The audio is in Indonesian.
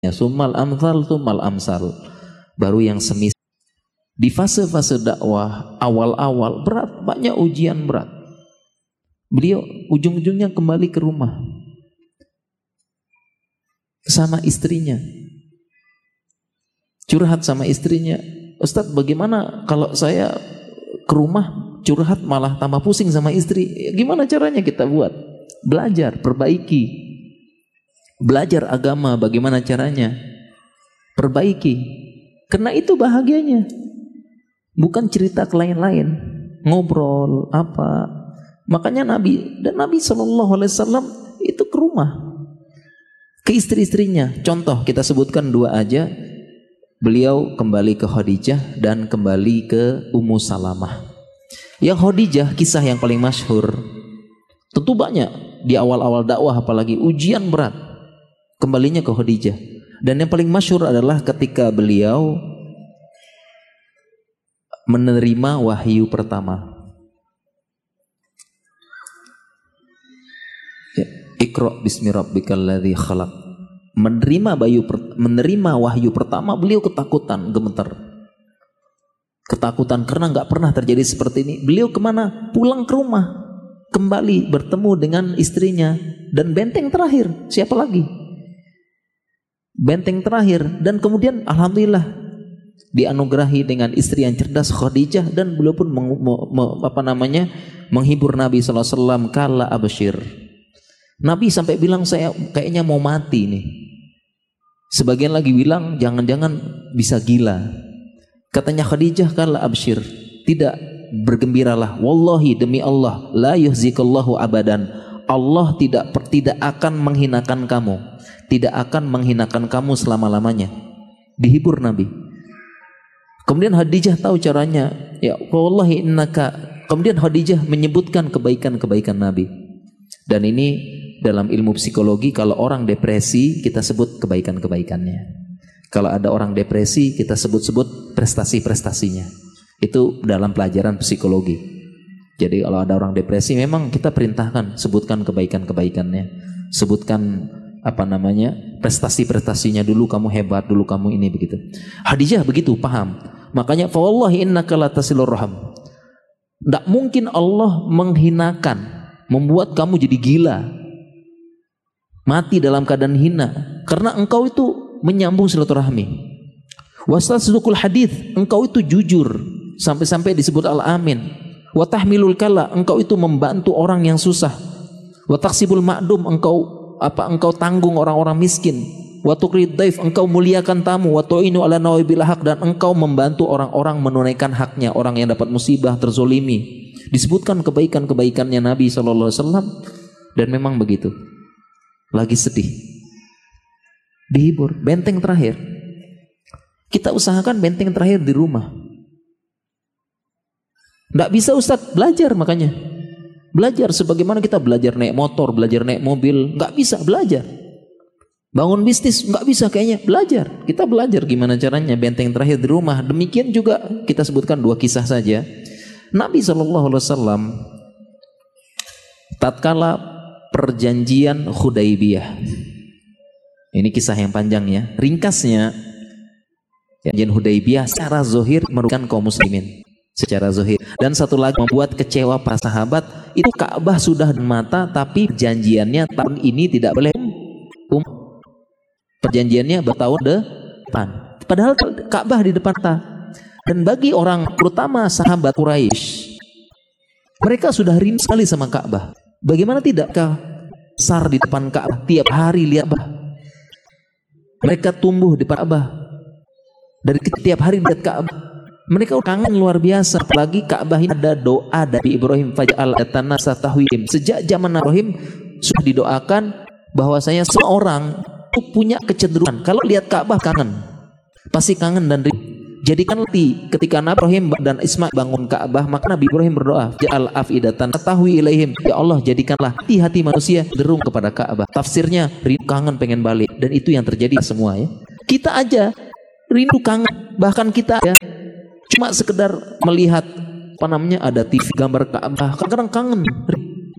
summal amsal, summal amsal. Baru yang semisal. Di fase-fase dakwah awal-awal berat, banyak ujian berat. Beliau ujung-ujungnya kembali ke rumah sama istrinya. Curhat sama istrinya, Ustadz bagaimana kalau saya ke rumah curhat malah tambah pusing sama istri? Gimana caranya kita buat? Belajar, perbaiki. Belajar agama, bagaimana caranya? Perbaiki. Karena itu bahagianya. Bukan cerita ke lain-lain. Ngobrol, apa. Makanya Nabi SAW itu ke rumah. Ke istri-istrinya. Contoh, kita sebutkan dua aja. Beliau kembali ke Khadijah dan kembali ke Ummu Salamah. Yang Khadijah, kisah yang paling masyhur. Tentu banyak di awal-awal dakwah, apalagi ujian berat. Kembalinya ke Khadijah. Dan yang paling masyhur adalah ketika beliau menerima wahyu pertama. Iqra bismi rabbikal ladzi khalaq. Menerima wahyu pertama, beliau ketakutan, gemeter. Ketakutan karena nggak pernah terjadi seperti ini. Beliau kemana? Pulang ke rumah, kembali bertemu dengan istrinya. Dan benteng terakhir, siapa lagi? Benteng terakhir. Dan kemudian alhamdulillah dianugerahi dengan istri yang cerdas, Khadijah. Dan beliau pun menghibur Nabi SAW. Kala absyir. Nabi sampai bilang, saya kayaknya mau mati nih. Sebagian lagi bilang jangan-jangan bisa gila. Katanya Khadijah, kala absyir, tidak, bergembiralah. Wallahi, demi Allah, la yuhzikallahu abadan. Allah tidak akan menghinakan kamu. Tidak akan menghinakan kamu selama-lamanya. Dihibur Nabi. Kemudian Khadijah tahu caranya. Ya wallahi innaka. Kemudian Khadijah menyebutkan kebaikan-kebaikan Nabi. Dan ini dalam ilmu psikologi, kalau orang depresi kita sebut kebaikan-kebaikannya. Kalau ada orang depresi kita sebut-sebut prestasi-prestasinya. Itu dalam pelajaran psikologi. Jadi kalau ada orang depresi memang kita perintahkan sebutkan kebaikan-kebaikannya. Sebutkan prestasi-prestasinya, dulu kamu hebat, dulu kamu ini, begitu. Khadijah begitu paham. Makanya fa wallahi innaka la tasilur raham. Tidak mungkin Allah menghinakan, membuat kamu jadi gila, mati dalam keadaan hina, karena engkau itu menyambung silaturahmi. Wastasduqul hadits, engkau itu jujur sampai-sampai disebut al-amin. Wa tahmilul kala, engkau itu membantu orang yang susah. Wa taksibul ma'dum, engkau tanggung orang-orang miskin. Wa tuqrid daif, engkau muliakan tamu. Wa tu'inu ala nawabil haq, dan engkau membantu orang-orang menunaikan haknya, orang yang dapat musibah, terzolimi. Disebutkan kebaikan-kebaikannya Nabi SAW. Dan memang begitu. Lagi sedih, dihibur. Benteng terakhir, kita usahakan benteng terakhir di rumah. Tidak bisa Ustadz, belajar. Makanya belajar sebagaimana kita belajar naik motor, belajar naik mobil. Nggak bisa, belajar. Bangun bisnis nggak bisa kayaknya, belajar. Kita belajar gimana caranya benteng terakhir di rumah. Demikian juga kita sebutkan dua kisah saja. Nabi SAW tatkala perjanjian Hudaybiyah. Ini kisah yang panjang ya. Ringkasnya, perjanjian Hudaybiyah secara zahir merugikan kaum muslimin. Secara zahir. Dan satu lagi membuat kecewa para sahabat. Itu Ka'bah sudah di mata, tapi perjanjiannya tahun ini tidak boleh. Perjanjiannya bertahun depan. Padahal Ka'bah di depan kita. Dan bagi orang, terutama sahabat Quraisy, mereka sudah rindu sekali sama Ka'bah. Bagaimana tidakkah sar di depan Ka'bah, tiap hari lihat Ka'bah. Mereka tumbuh di Ka'bah. Dari tiap hari lihat Ka'bah. Mereka kangen luar biasa. Apalagi Ka'bah ini ada doa dari Ibrahim, faj'al atanasa tahwim. Sejak zaman Ibrahim sudah didoakan bahwasanya seorang itu punya kecenderungan kalau lihat Ka'bah kangen. Pasti kangen dan rindu. Jadikan ketika Nabi Ibrahim dan Ismail bangun Ka'bah, maka Nabi Ibrahim berdoa, ja'al afidatan tahwi ilaihim, ya Allah jadikanlah hati-hati manusia derung kepada Ka'bah. Tafsirnya rindu kangen pengen balik, dan itu yang terjadi semua ya. Kita aja rindu kangen, bahkan kita ya cuma sekedar melihat ada TV gambar Ka'bah, kadang-kadang kangen.